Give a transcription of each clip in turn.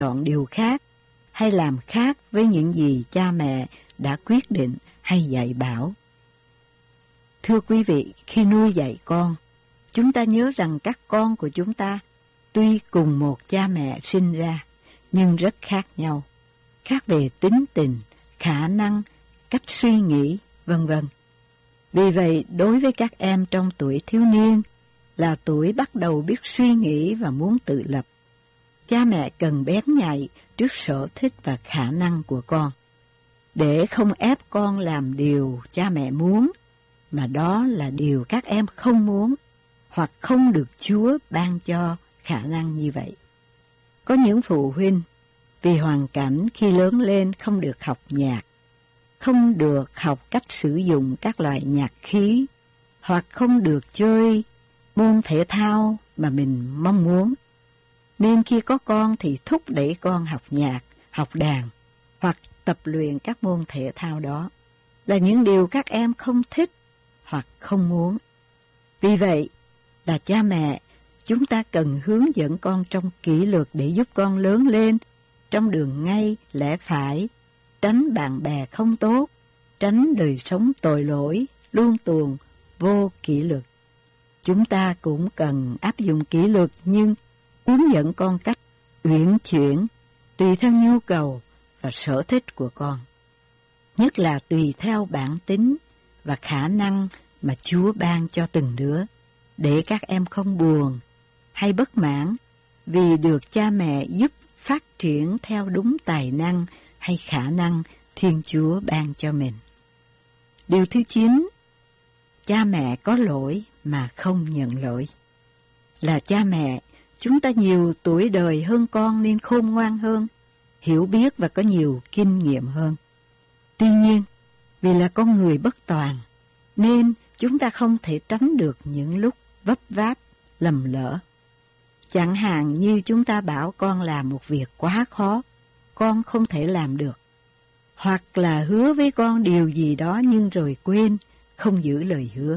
chọn điều khác hay làm khác với những gì cha mẹ đã quyết định hay dạy bảo. Thưa quý vị, khi nuôi dạy con, chúng ta nhớ rằng các con của chúng ta tuy cùng một cha mẹ sinh ra, nhưng rất khác nhau, khác về tính tình, khả năng, cách suy nghĩ, vân vân. Vì vậy, đối với các em trong tuổi thiếu niên, là tuổi bắt đầu biết suy nghĩ và muốn tự lập, cha mẹ cần bén nhạy trước sở thích và khả năng của con, để không ép con làm điều cha mẹ muốn, mà đó là điều các em không muốn, hoặc không được Chúa ban cho khả năng như vậy. Có những phụ huynh vì hoàn cảnh khi lớn lên không được học nhạc, không được học cách sử dụng các loại nhạc khí, hoặc không được chơi môn thể thao mà mình mong muốn, nên khi có con thì thúc đẩy con học nhạc, học đàn, hoặc tập luyện các môn thể thao đó, là những điều các em không thích hoặc không muốn. Vì vậy, là cha mẹ, chúng ta cần hướng dẫn con trong kỷ luật để giúp con lớn lên trong đường ngay, lẽ phải, tránh bạn bè không tốt, tránh đời sống tội lỗi, luôn tuồng, vô kỷ luật. Chúng ta cũng cần áp dụng kỷ luật nhưng hướng dẫn con cách uyển chuyển, tùy theo nhu cầu và sở thích của con, nhất là tùy theo bản tính và khả năng mà Chúa ban cho từng đứa, để các em không buồn hay bất mãn vì được cha mẹ giúp phát triển theo đúng tài năng hay khả năng Thiên Chúa ban cho mình. Điều thứ 9, cha mẹ có lỗi mà không nhận lỗi. Là cha mẹ, chúng ta nhiều tuổi đời hơn con nên khôn ngoan hơn, hiểu biết và có nhiều kinh nghiệm hơn. Tuy nhiên, vì là con người bất toàn, nên chúng ta không thể tránh được những lúc vấp váp, lầm lỡ. Chẳng hạn như chúng ta bảo con làm một việc quá khó, con không thể làm được. Hoặc là hứa với con điều gì đó nhưng rồi quên, không giữ lời hứa.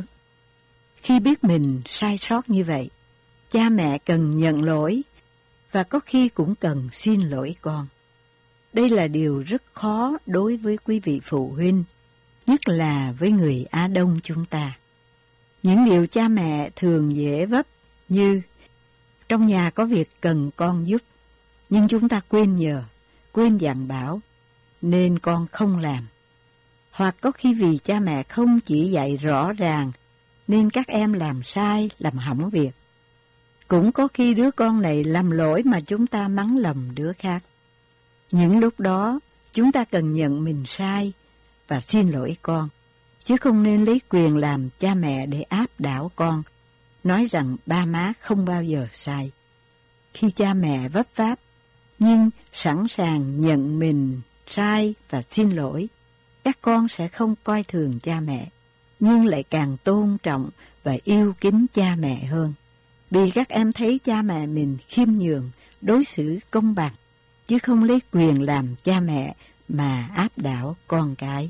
Khi biết mình sai sót như vậy, cha mẹ cần nhận lỗi và có khi cũng cần xin lỗi con. Đây là điều rất khó đối với quý vị phụ huynh, nhất là với người Á Đông chúng ta. Những điều cha mẹ thường dễ vấp như trong nhà có việc cần con giúp, nhưng chúng ta quên nhờ, quên dặn bảo, nên con không làm. Hoặc có khi vì cha mẹ không chỉ dạy rõ ràng, nên các em làm sai, làm hỏng việc. Cũng có khi đứa con này làm lỗi mà chúng ta mắng lầm đứa khác. Những lúc đó, chúng ta cần nhận mình sai và xin lỗi con, chứ không nên lấy quyền làm cha mẹ để áp đảo con, nói rằng ba má không bao giờ sai. Khi cha mẹ vấp váp, nhưng sẵn sàng nhận mình sai và xin lỗi, các con sẽ không coi thường cha mẹ, nhưng lại càng tôn trọng và yêu kính cha mẹ hơn. Vì các em thấy cha mẹ mình khiêm nhường, đối xử công bằng, chứ không lấy quyền làm cha mẹ mà áp đảo con cái.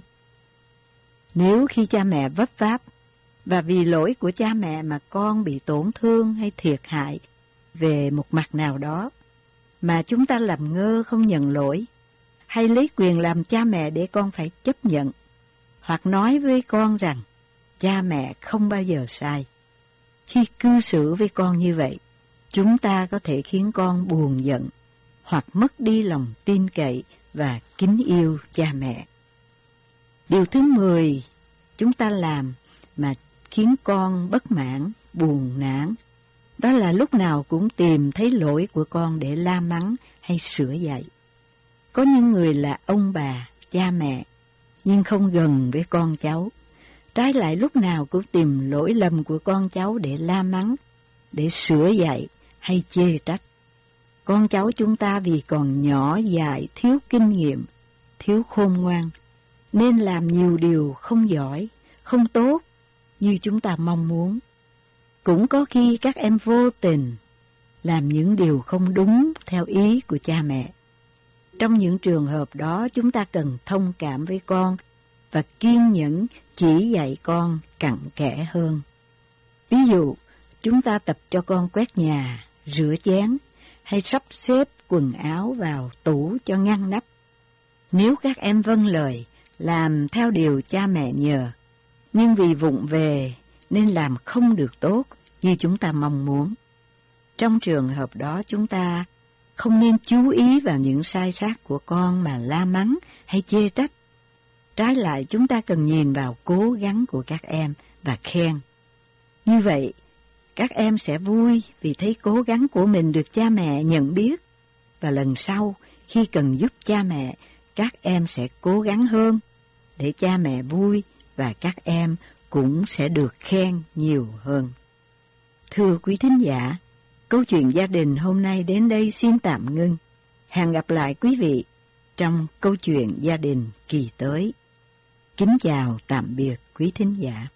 Nếu khi cha mẹ vấp váp, và vì lỗi của cha mẹ mà con bị tổn thương hay thiệt hại về một mặt nào đó, mà chúng ta làm ngơ không nhận lỗi, hay lấy quyền làm cha mẹ để con phải chấp nhận, hoặc nói với con rằng cha mẹ không bao giờ sai. Khi cư xử với con như vậy, chúng ta có thể khiến con buồn giận, hoặc mất đi lòng tin cậy và kính yêu cha mẹ. Điều thứ 10 chúng ta làm mà khiến con bất mãn, buồn nản, đó là lúc nào cũng tìm thấy lỗi của con để la mắng hay sửa dạy. Có những người là ông bà, cha mẹ, nhưng không gần với con cháu. Trái lại lúc nào cũng tìm lỗi lầm của con cháu để la mắng, để sửa dạy hay chê trách. Con cháu chúng ta vì còn nhỏ dại, thiếu kinh nghiệm, thiếu khôn ngoan, nên làm nhiều điều không giỏi, không tốt như chúng ta mong muốn. Cũng có khi các em vô tình làm những điều không đúng theo ý của cha mẹ. Trong những trường hợp đó, chúng ta cần thông cảm với con và kiên nhẫn chỉ dạy con cặn kẽ hơn. Ví dụ, chúng ta tập cho con quét nhà, rửa chén hay sắp xếp quần áo vào tủ cho ngăn nắp. Nếu các em vâng lời, làm theo điều cha mẹ nhờ, nhưng vì vụng về nên làm không được tốt như chúng ta mong muốn, trong trường hợp đó chúng ta không nên chú ý vào những sai sót của con mà la mắng hay chê trách. Trái lại, chúng ta cần nhìn vào cố gắng của các em và khen. Như vậy, các em sẽ vui vì thấy cố gắng của mình được cha mẹ nhận biết. Và lần sau, khi cần giúp cha mẹ, các em sẽ cố gắng hơn để cha mẹ vui và các em cũng sẽ được khen nhiều hơn. Thưa quý thính giả, câu chuyện gia đình hôm nay đến đây xin tạm ngưng. Hẹn gặp lại quý vị trong câu chuyện gia đình kỳ tới. Kính chào tạm biệt quý thính giả.